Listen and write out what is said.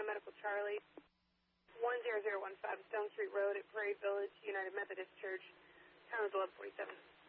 Medical Charlie, 10015 Stone Street Road at Prairie Village, United Methodist Church. Time is 11:47.